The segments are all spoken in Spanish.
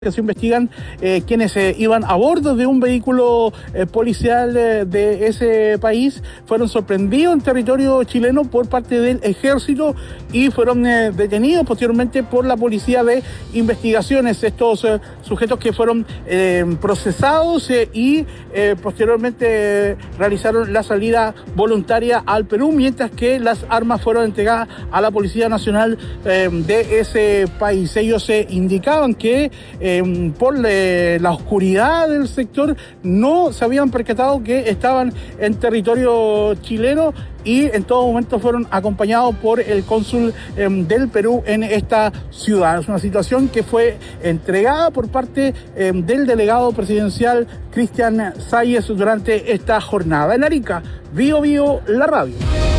que se investigan quienes iban a bordo de un vehículo policial de ese país fueron sorprendidos en territorio chileno por parte del ejército y fueron detenidos posteriormente por la policía de investigaciones. Estos sujetos que fueron procesados y posteriormente realizaron la salida voluntaria al Perú, mientras que las armas fueron entregadas a la Policía Nacional de ese país. Ellos indicaban que por la oscuridad del sector no se habían percatado que estaban en territorio chileno y en todo momento fueron acompañados por el cónsul del Perú en esta ciudad. Es una situación que fue entregada por parte del delegado presidencial Cristian Salles durante esta jornada. En Arica, Bío Bío, la radio.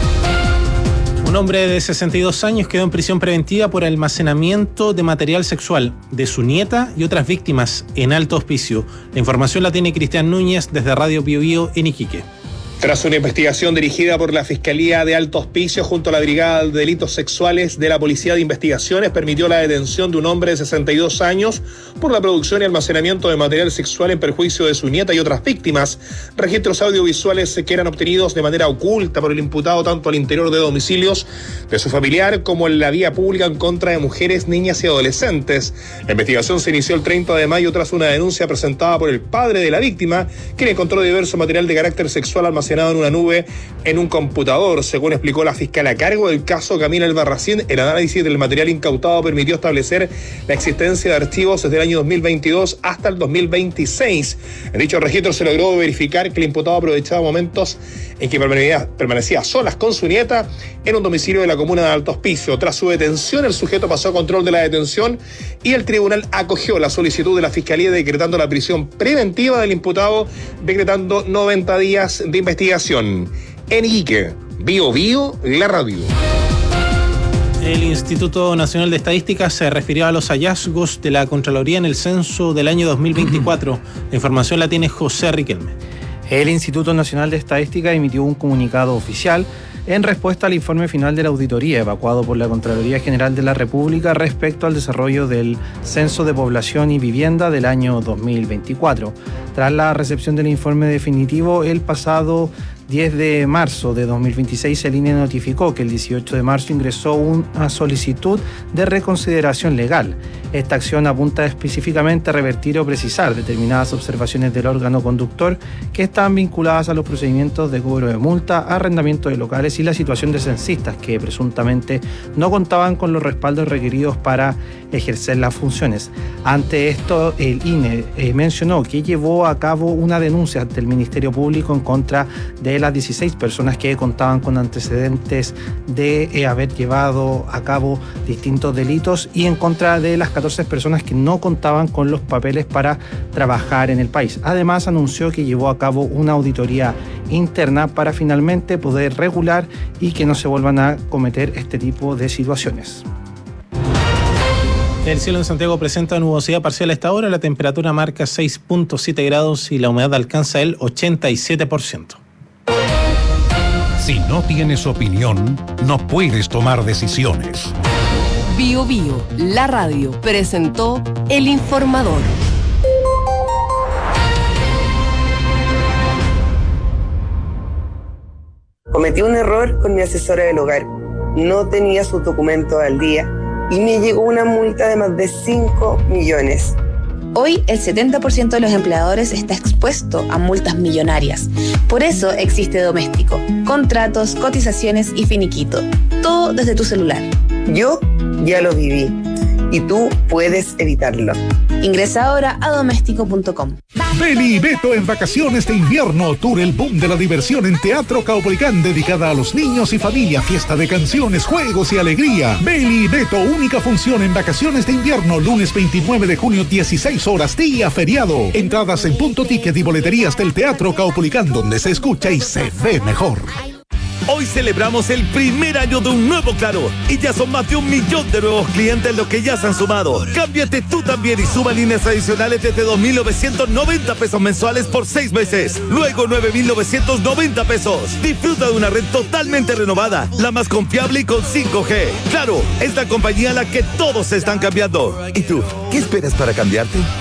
Un hombre de 62 años quedó en prisión preventiva por almacenamiento de material sexual de su nieta y otras víctimas en Alto Hospicio. La información la tiene Cristian Núñez desde Radio Bío Bío en Iquique. Tras una investigación dirigida por la Fiscalía de Alto Hospicio junto a la Brigada de Delitos Sexuales de la Policía de Investigaciones, permitió la detención de un hombre de 62 años por la producción y almacenamiento de material sexual en perjuicio de su nieta y otras víctimas. Registros audiovisuales que eran obtenidos de manera oculta por el imputado tanto al interior de domicilios de su familiar como en la vía pública en contra de mujeres, niñas y adolescentes. La investigación se inició el 30 de mayo tras una denuncia presentada por el padre de la víctima, quien encontró diverso material de carácter sexual almacenado en una nube en un computador. Según explicó la fiscal a cargo del caso, Camila Albarracín, el análisis del material incautado permitió establecer la existencia de archivos desde el año 2022 hasta el 2026. En dicho registro se logró verificar que el imputado aprovechaba momentos en que permanecía a solas con su nieta en un domicilio de la comuna de Alto Hospicio. Tras su detención, el sujeto pasó a control de la detención y el tribunal acogió la solicitud de la fiscalía decretando la prisión preventiva del imputado, decretando 90 días de investigación. En Iquique, Bío Bío, la radio. El Instituto Nacional de Estadística se refirió a los hallazgos de la Contraloría en el censo del año 2024. La información la tiene José Riquelme. El Instituto Nacional de Estadística emitió un comunicado oficial en respuesta al informe final de la auditoría evacuado por la Contraloría General de la República respecto al desarrollo del Censo de Población y Vivienda del año 2024. Tras la recepción del informe definitivo, el pasado 10 de marzo de 2026, el INE notificó que el 18 de marzo ingresó una solicitud de reconsideración legal. Esta acción apunta específicamente a revertir o precisar determinadas observaciones del órgano conductor que están vinculadas a los procedimientos de cobro de multa, arrendamiento de locales y la situación de censistas que presuntamente no contaban con los respaldos requeridos para ejercer las funciones. Ante esto, el INE mencionó que llevó a cabo una denuncia ante el Ministerio Público en contra de las 16 personas que contaban con antecedentes de haber llevado a cabo distintos delitos y en contra de las 14 personas que no contaban con los papeles para trabajar en el país. Además, anunció que llevó a cabo una auditoría interna para finalmente poder regular y que no se vuelvan a cometer este tipo de situaciones. El cielo en Santiago presenta nubosidad parcial a esta hora, la temperatura marca 6.7 grados y la humedad alcanza el 87%. Si no tienes opinión, no puedes tomar decisiones. Bío Bío, la radio, presentó El Informador. Cometí un error con mi asesora del hogar. No tenía sus documentos al día y me llegó una multa de más de 5 millones. Hoy el 70% de los empleadores está expuesto a multas millonarias. Por eso existe Doméstico. Contratos, cotizaciones y finiquito. Todo desde tu celular. Yo ya lo viví y tú puedes evitarlo. Ingresa ahora a doméstico.com. Beli y Beto en vacaciones de invierno. Tour El Boom de la Diversión en Teatro Caupolicán, dedicada a los niños y familia. Fiesta de canciones, juegos y alegría. Beli y Beto, única función en vacaciones de invierno. Lunes 29 de junio, 16 horas, día feriado. Entradas en Punto Ticket y boleterías del Teatro Caupolicán, donde se escucha y se ve mejor. Hoy celebramos el primer año de un nuevo Claro y ya son más de 1 millón de nuevos clientes los que ya se han sumado. Cámbiate tú también y suma líneas adicionales desde 2.990 pesos mensuales por 6 meses. Luego 9.990 pesos. Disfruta de una red totalmente renovada, la más confiable y con 5G. Claro, es la compañía a la que todos se están cambiando. ¿Y tú, qué esperas para cambiarte?